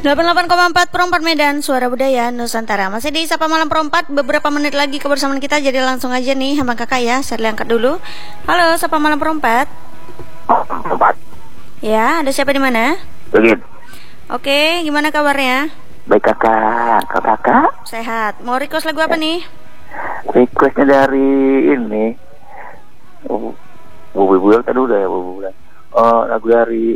88,4 Perempat Medan, Suara Budaya Nusantara. Masih di Sapa Malam Perempat, beberapa menit lagi kebersamaan kita. Jadi langsung aja nih Abang Kakak ya, saya angkat dulu. Halo Sapa Malam Perempat. Ya, ada siapa di mana? Begit. Oke, gimana kabarnya? Baik kakak, kakak? Sehat. Mau request lagu apa nih? Requestnya dari ini. Bu Bulan tadi udah ya Bu Bulan. Lagu dari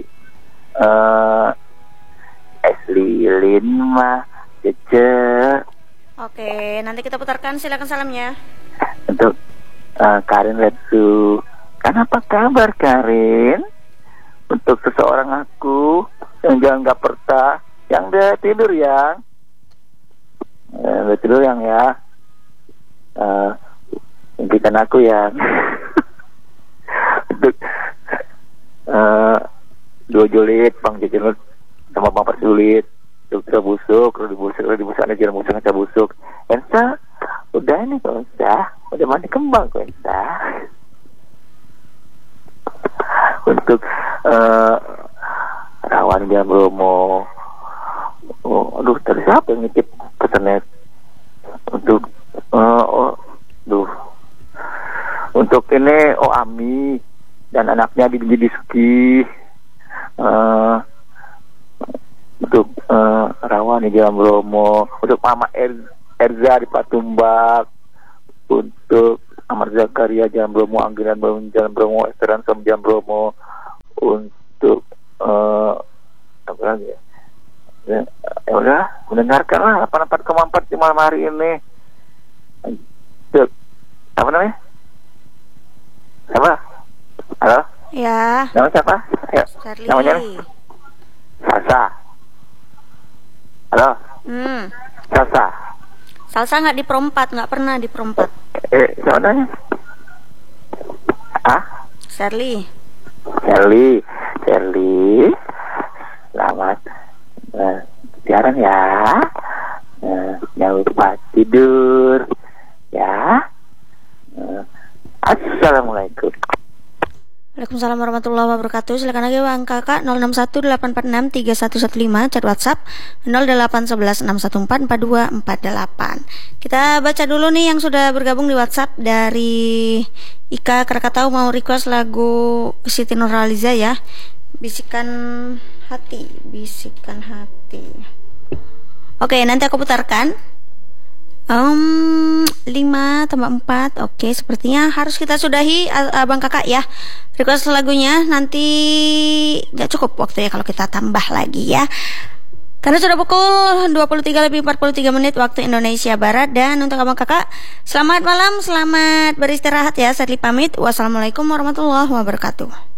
Es Lilin mah Cece. Oke, nanti kita putarkan, silakan salamnya. Untuk Karin Letsu. Kan apa kabar Karin? Untuk seseorang aku yang jangan gak pertah, yang udah tidur yang udah tidur yang ya, impikan aku yang untuk dua Jolit, Bang Jejenut sama Bang Persulit, Dokter Busuk, Rudi Busuk aja jangan busuk aja busuk. Ensa, udah ini kok Ensa, udah mandi kembang kok Ensa. Untuk Rawan Jam Bromo. Aduh, tadi siapa yang ngitip pesannya? Untuk untuk ini Ami dan anaknya di Suki. Untuk Rawan di Jam Bromo. Untuk Mama Erza di Patumbak. Untuk Amar Zakaria Jam Bromo, Angginan Bangun Jam Bromo, Esteran Som Jam Bromo. Untuk apa lagi ya? Ya udah, mendengarkanlah 88,4 di malam hari ini. Untuk apa namanya? Siapa? Halo? Ya. Nama siapa? Ayo. Charlie. Namanya? Salsa. Halo? Salsa. Salsa nggak di perempat, nggak pernah di perempat. Siapa namanya? Charlie. Selamat siaran ya. Jangan lupa tidur ya. Assalamualaikum. Waalaikumsalam warahmatullahi wabarakatuh. Silakan lagi Bang Kakak 0618431115, chat WhatsApp 081161444248. Kita baca dulu nih yang sudah bergabung di WhatsApp. Dari Ika Krakatau mau request lagu Siti Nurhaliza ya, Bisikan Hati. Oke, nanti aku putarkan. 5 tambah 4. Oke, sepertinya harus kita sudahi Abang Kakak ya. Request lagunya nanti gak cukup waktunya kalau kita tambah lagi ya. Karena sudah pukul 23:43 waktu Indonesia Barat. Dan untuk Abang Kakak, selamat malam, selamat beristirahat ya. Saya pamit. Wassalamualaikum warahmatullahi wabarakatuh.